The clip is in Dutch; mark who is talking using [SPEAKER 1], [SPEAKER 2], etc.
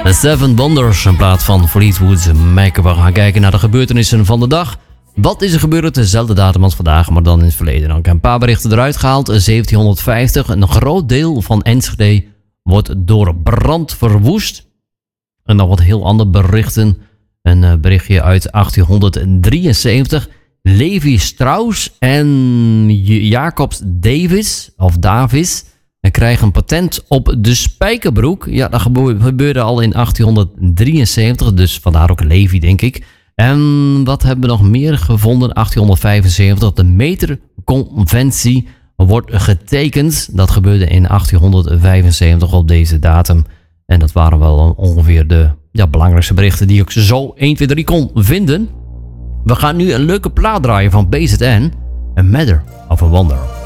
[SPEAKER 1] The Seven Wonders in plaats van Fleetwood Mac. We gaan kijken naar de gebeurtenissen van de dag. Wat is er gebeurd? Dezelfde datum als vandaag, maar dan in het verleden. Dan heb ik een paar berichten eruit gehaald. 1750, een groot deel van Enschede wordt door brand verwoest. En dan wat heel andere berichten. Een berichtje uit 1873. Levi Strauss en Jacobs Davis krijgen een patent op de spijkerbroek. Ja, dat gebeurde al in 1873, dus vandaar ook Levi, denk ik. En wat hebben we nog meer gevonden? 1875, de meterconventie wordt getekend. Dat gebeurde in 1875 op deze datum. En dat waren wel ongeveer de belangrijkste berichten die ik zo 1, 2, 3 kon vinden. We gaan nu een leuke plaat draaien van BZN. A Matter of a Wonder.